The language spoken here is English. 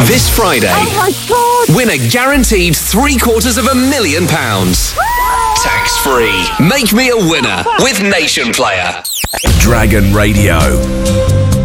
This Friday, Oh my God! win a guaranteed £750,000. Tax-free. Make me a winner with Nation Player. Dragon Radio.